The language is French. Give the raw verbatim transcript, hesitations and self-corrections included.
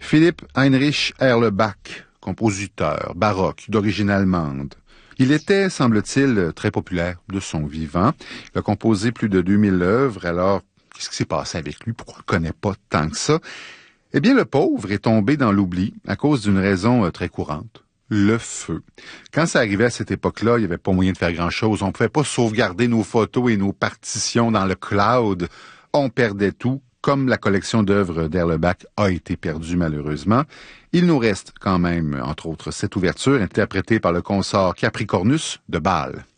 Philipp Heinrich Erlebach, compositeur baroque d'origine allemande. Il était, semble-t-il, très populaire de son vivant. Il a composé plus de deux mille œuvres. Alors, qu'est-ce qui s'est passé avec lui? Pourquoi on ne connaît pas tant que ça? Eh bien, le pauvre est tombé dans l'oubli à cause d'une raison très courante. Le feu. Quand ça arrivait à cette époque-là, il n'y avait pas moyen de faire grand-chose. On ne pouvait pas sauvegarder nos photos et nos partitions dans le cloud. On perdait tout, comme la collection d'œuvres d'Erlebach a été perdue malheureusement. Il nous reste quand même, entre autres, cette ouverture interprétée par le consort Capricornus de Bâle.